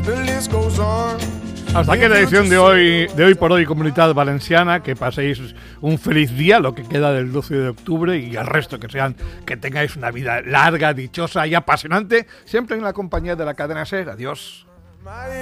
Hasta aquí la edición de hoy por hoy, Comunidad Valenciana. Que paséis un feliz día, lo que queda del 12 de octubre, y el resto que tengáis una vida larga, dichosa y apasionante, siempre en la compañía de la cadena SER. Adiós.